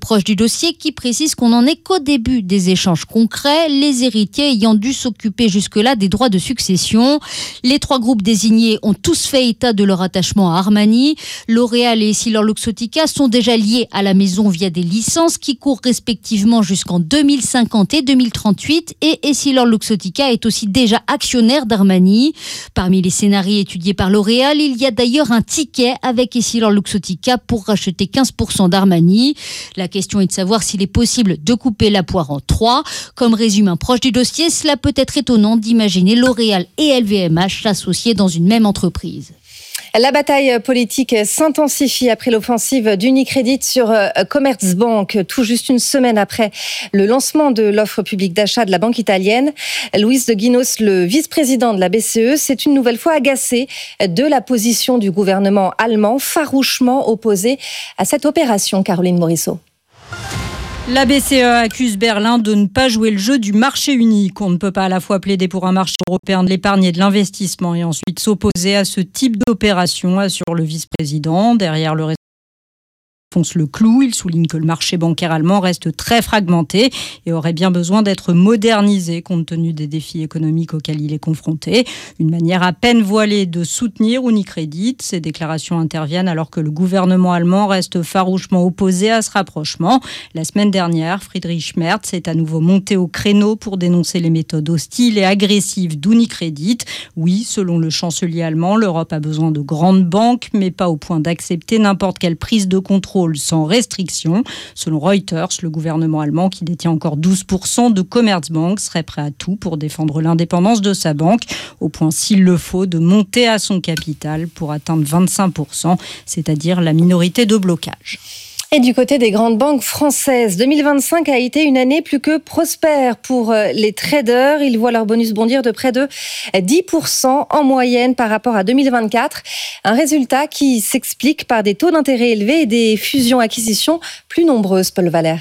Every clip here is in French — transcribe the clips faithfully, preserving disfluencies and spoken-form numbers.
proche du dossier qui précise qu'on n'en est qu'au début des échanges concrets, les héritiers ayant dû s'occuper jusque-là des droits de succession. Les trois groupes désignés ont tous fait état de leur attachement à Armani. L'Oréal et EssilorLuxottica sont déjà liés à la maison via des licences qui courent respectivement jusqu'en deux mille cinquante et deux mille trente-huit, et EssilorLuxottica est aussi déjà actionnaire d'Armani. Parmi les scénarios étudiés par L'Oréal, il y a d'ailleurs un ticket avec EssilorLuxottica pour racheter quinze pour cent d'Armani. La question est de savoir s'il est possible de couper la poire en trois. Comme résume un proche du dossier, cela peut être étonnant d'imaginer L'Oréal et L V M H s'associer dans une même entreprise. La bataille politique s'intensifie après l'offensive d'Unicredit sur Commerzbank, tout juste une semaine après le lancement de l'offre publique d'achat de la banque italienne. Luis de Guindos, le vice-président de la B C E, s'est une nouvelle fois agacé de la position du gouvernement allemand, farouchement opposé à cette opération. Caroline Morisseau. La B C E accuse Berlin de ne pas jouer le jeu du marché unique. On ne peut pas à la fois plaider pour un marché européen de l'épargne et de l'investissement et ensuite s'opposer à ce type d'opération, assure le vice-président. Derrière le fonce le clou. Il souligne que le marché bancaire allemand reste très fragmenté et aurait bien besoin d'être modernisé compte tenu des défis économiques auxquels il est confronté. Une manière à peine voilée de soutenir Unicredit. Ces déclarations interviennent alors que le gouvernement allemand reste farouchement opposé à ce rapprochement. La semaine dernière, Friedrich Merz est à nouveau monté au créneau pour dénoncer les méthodes hostiles et agressives d'Unicredit. Oui, selon le chancelier allemand, l'Europe a besoin de grandes banques, mais pas au point d'accepter n'importe quelle prise de contrôle sans restriction. Selon Reuters, le gouvernement allemand, qui détient encore douze pour cent de Commerzbank, serait prêt à tout pour défendre l'indépendance de sa banque, au point, s'il le faut, de monter à son capital pour atteindre vingt-cinq pour cent, c'est-à-dire la minorité de blocage. Et du côté des grandes banques françaises, deux mille vingt-cinq a été une année plus que prospère pour les traders. Ils voient leur bonus bondir de près de dix pour cent en moyenne par rapport à deux mille vingt-quatre. Un résultat qui s'explique par des taux d'intérêt élevés et des fusions-acquisitions plus nombreuses, Paul Valère.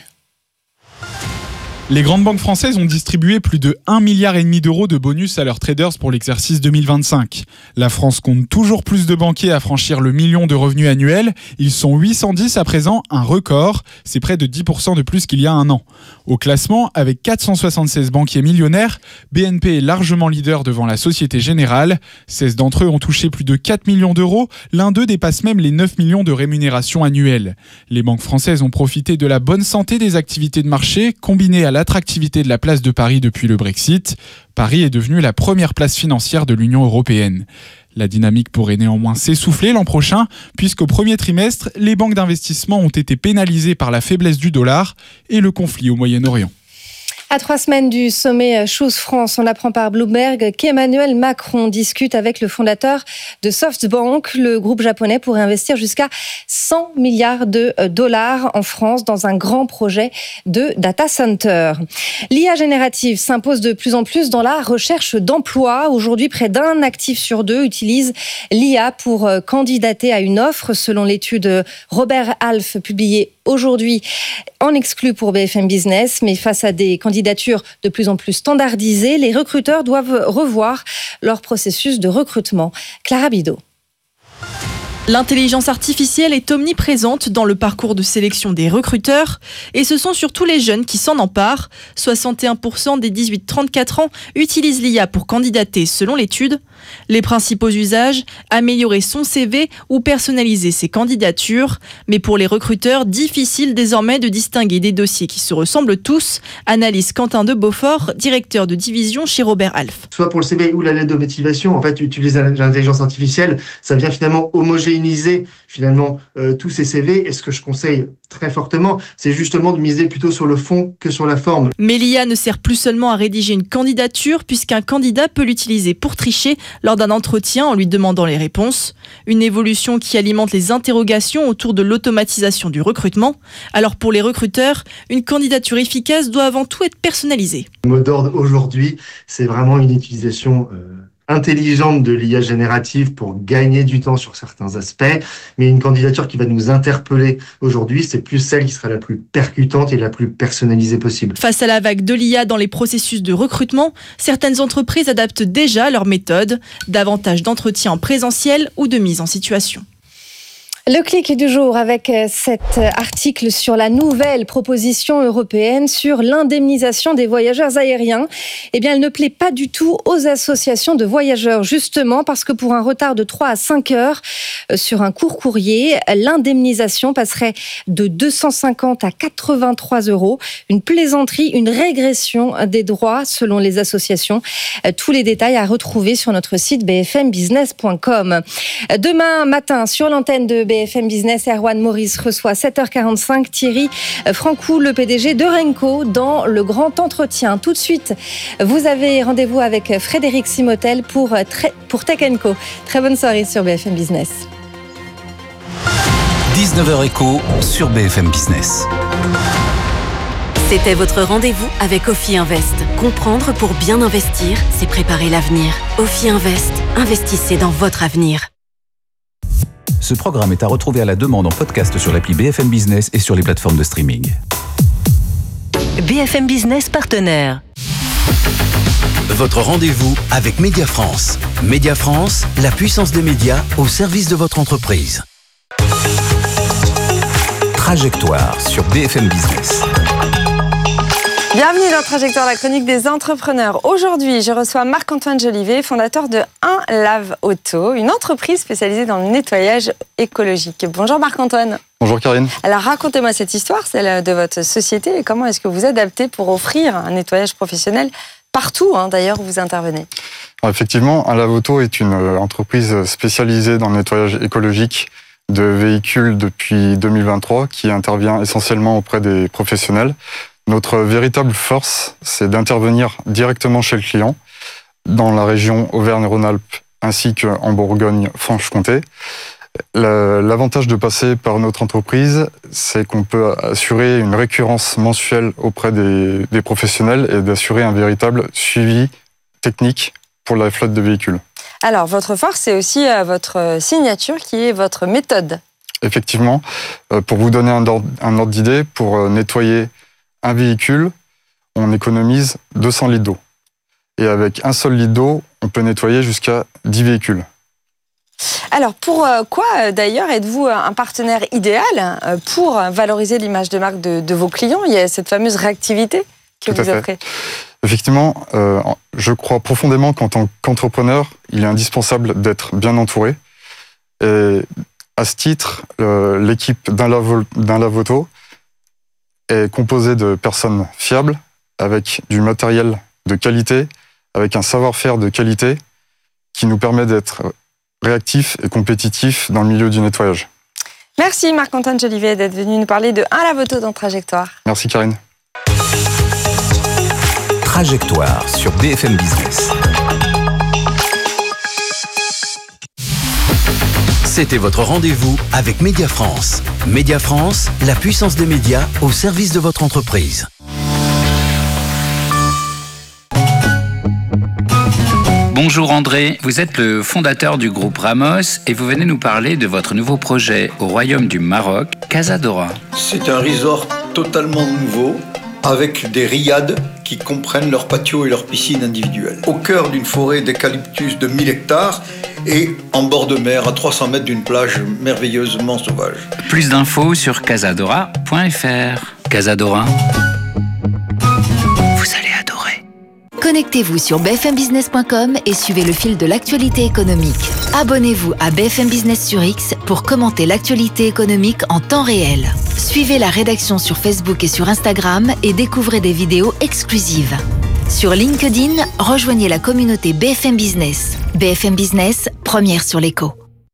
Les grandes banques françaises ont distribué plus de un virgule cinq milliard d'euros de bonus à leurs traders pour l'exercice deux mille vingt-cinq. La France compte toujours plus de banquiers à franchir le million de revenus annuels. Ils sont huit cent dix à présent, un record. C'est près de dix pour cent de plus qu'il y a un an. Au classement, avec quatre cent soixante-seize banquiers millionnaires, B N P est largement leader devant la Société Générale. seize d'entre eux ont touché plus de quatre millions d'euros. L'un d'eux dépasse même les neuf millions de rémunérations annuelles. Les banques françaises ont profité de la bonne santé des activités de marché, combinées à l'attractivité de la place de Paris depuis le Brexit. Paris est devenue la première place financière de l'Union européenne. La dynamique pourrait néanmoins s'essouffler l'an prochain, puisqu'au premier trimestre, les banques d'investissement ont été pénalisées par la faiblesse du dollar et le conflit au Moyen-Orient. À trois semaines du sommet Choose France, on apprend par Bloomberg qu'Emmanuel Macron discute avec le fondateur de SoftBank. Le groupe japonais pourrait investir jusqu'à cent milliards de dollars en France dans un grand projet de data center. L'I A générative s'impose de plus en plus dans la recherche d'emploi. Aujourd'hui, près d'un actif sur deux utilise l'I A pour candidater à une offre, selon l'étude Robert Half publiée aujourd'hui en exclu pour B F M Business. Mais face à des candidatures de plus en plus standardisées, les recruteurs doivent revoir leur processus de recrutement. Clara Bidot. L'intelligence artificielle est omniprésente dans le parcours de sélection des recruteurs et ce sont surtout les jeunes qui s'en emparent. soixante et un pour cent des dix-huit trente-quatre ans utilisent l'I A pour candidater selon l'étude. Les principaux usages, améliorer son C V ou personnaliser ses candidatures. Mais pour les recruteurs, difficile désormais de distinguer des dossiers qui se ressemblent tous. Analyse Quentin de Beaufort, directeur de division chez Robert Half. Soit pour le C V ou la lettre de motivation, en fait, utiliser l'intelligence artificielle, ça vient finalement homogénéiser finalement euh, tous ces C V. Et ce que je conseille très fortement, c'est justement de miser plutôt sur le fond que sur la forme. Mais l'I A ne sert plus seulement à rédiger une candidature, puisqu'un candidat peut l'utiliser pour tricher lors d'un entretien en lui demandant les réponses. Une évolution qui alimente les interrogations autour de l'automatisation du recrutement. Alors pour les recruteurs, une candidature efficace doit avant tout être personnalisée. Le mot d'ordre aujourd'hui, c'est vraiment une utilisation euh, intelligente de l'I A générative pour gagner du temps sur certains aspects. Mais une candidature qui va nous interpeller aujourd'hui, c'est plus celle qui sera la plus percutante et la plus personnalisée possible. Face à la vague de l'I A dans les processus de recrutement, certaines entreprises adaptent déjà leurs méthodes, davantage d'entretiens en présentiel ou de mise en situation. Le clic du jour avec cet article sur la nouvelle proposition européenne sur l'indemnisation des voyageurs aériens. Eh bien, elle ne plaît pas du tout aux associations de voyageurs, justement, parce que pour un retard de trois à cinq heures sur un court courrier, l'indemnisation passerait de deux cent cinquante à quatre-vingt-trois euros. Une plaisanterie, une régression des droits selon les associations. Tous les détails à retrouver sur notre site b f m business point com. Demain matin, sur l'antenne de B F M Business, Erwan Maurice reçoit à sept heures quarante-cinq Thierry Francou, le P D G de Renko, dans le grand entretien. Tout de suite, vous avez rendez-vous avec Frédéric Simotel pour, pour Tech and Co. Très bonne soirée sur B F M Business. dix-neuf heures Éco sur B F M Business. C'était votre rendez-vous avec Ophi Invest. Comprendre pour bien investir, c'est préparer l'avenir. Ophi Invest, investissez dans votre avenir. Ce programme est à retrouver à la demande en podcast sur l'appli B F M Business et sur les plateformes de streaming. B F M Business partenaire. Votre rendez-vous avec Média France. Média France, la puissance des médias au service de votre entreprise. Trajectoire sur B F M Business. Bienvenue dans Trajectoire, la chronique des entrepreneurs. Aujourd'hui, je reçois Marc-Antoine Jolivet, fondateur de un Lave Auto, une entreprise spécialisée dans le nettoyage écologique. Bonjour Marc-Antoine. Bonjour Karine. Alors racontez-moi cette histoire, celle de votre société, et comment est-ce que vous adaptez pour offrir un nettoyage professionnel partout, hein, d'ailleurs, où vous intervenez. Alors, effectivement, un Lave Auto est une entreprise spécialisée dans le nettoyage écologique de véhicules depuis deux mille vingt-trois, qui intervient essentiellement auprès des professionnels. Notre véritable force, c'est d'intervenir directement chez le client, dans la région Auvergne-Rhône-Alpes ainsi qu'en Bourgogne-Franche-Comté. L'avantage de passer par notre entreprise, c'est qu'on peut assurer une récurrence mensuelle auprès des, des professionnels et d'assurer un véritable suivi technique pour la flotte de véhicules. Alors, votre force, c'est aussi votre signature qui est votre méthode. Effectivement, pour vous donner un ordre, un ordre d'idée, pour nettoyer un véhicule, on économise deux cents litres d'eau. Et avec un seul litre d'eau, on peut nettoyer jusqu'à dix véhicules. Alors, pour quoi, d'ailleurs, êtes-vous un partenaire idéal pour valoriser l'image de marque de, de vos clients? Il y a cette fameuse réactivité que Tout vous offrez. Effectivement, euh, je crois profondément qu'en tant qu'entrepreneur, il est indispensable d'être bien entouré. Et à ce titre, euh, l'équipe d'un Lave, d'un Lave Auto est composée de personnes fiables, avec du matériel de qualité, avec un savoir-faire de qualité qui nous permet d'être réactifs et compétitifs dans le milieu du nettoyage. Merci Marc-Antoine Jolivet d'être venu nous parler de un Lave Auto dans Trajectoire. Merci Karine. Trajectoire sur B F M Business. C'était votre rendez-vous avec Média France. Média France, la puissance des médias au service de votre entreprise. Bonjour André, vous êtes le fondateur du groupe Ramos et vous venez nous parler de votre nouveau projet au Royaume du Maroc, Casadora. C'est un resort totalement nouveau, avec des riads qui comprennent leur patio et leur piscine individuelle. Au cœur d'une forêt d'eucalyptus de mille hectares et en bord de mer à trois cents mètres d'une plage merveilleusement sauvage. Plus d'infos sur casadora point f r. Casadora, vous allez adorer. Connectez-vous sur b f m business point com et suivez le fil de l'actualité économique. Abonnez-vous à B F M Business sur X pour commenter l'actualité économique en temps réel. Suivez la rédaction sur Facebook et sur Instagram et découvrez des vidéos exclusives. Sur LinkedIn, rejoignez la communauté B F M Business. B F M Business, première sur l'écho.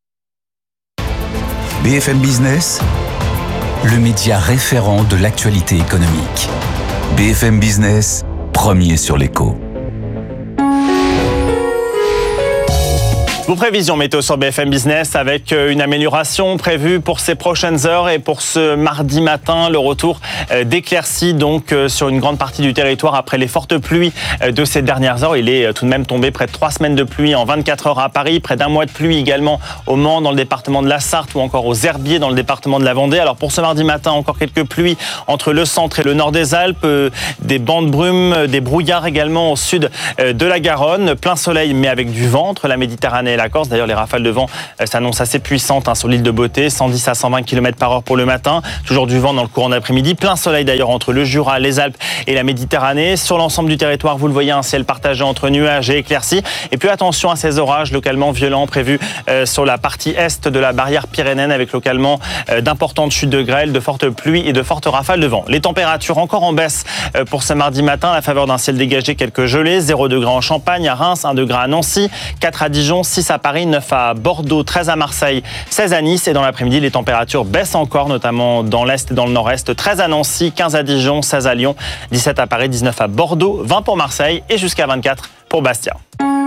B F M Business, le média référent de l'actualité économique. B F M Business, premier sur l'écho. Vos prévisions météo sur B F M Business avec une amélioration prévue pour ces prochaines heures et pour ce mardi matin, le retour d'éclaircies donc sur une grande partie du territoire après les fortes pluies de ces dernières heures. Il est tout de même tombé près de trois semaines de pluie en vingt-quatre heures à Paris, près d'un mois de pluie également au Mans dans le département de la Sarthe ou encore aux Herbiers dans le département de la Vendée. Alors pour ce mardi matin, encore quelques pluies entre le centre et le nord des Alpes, des bancs de brume, des brouillards également au sud de la Garonne. Plein soleil mais avec du vent entre la Méditerranée et la la Corse. D'ailleurs, les rafales de vent s'annoncent assez puissantes hein, sur l'île de Beauté, cent dix à cent vingt kilomètres par heure pour le matin. Toujours du vent dans le courant d'après-midi. Plein soleil d'ailleurs entre le Jura, les Alpes et la Méditerranée. Sur l'ensemble du territoire, vous le voyez, un ciel partagé entre nuages et éclaircies. Et puis attention à ces orages localement violents prévus euh, sur la partie est de la barrière pyrénéenne avec localement euh, d'importantes chutes de grêle, de fortes pluies et de fortes rafales de vent. Les températures encore en baisse euh, pour ce mardi matin à la faveur d'un ciel dégagé, quelques gelées. zéro degré en Champagne, à Reims, un degré à Nancy, quatre à Dijon, six à Paris, neuf à Bordeaux, treize à Marseille, seize à Nice. Et dans l'après-midi, les températures baissent encore, notamment dans l'est et dans le nord-est. treize à Nancy, quinze à Dijon, seize à Lyon, dix-sept à Paris, dix-neuf à Bordeaux, vingt pour Marseille et jusqu'à vingt-quatre pour Bastia.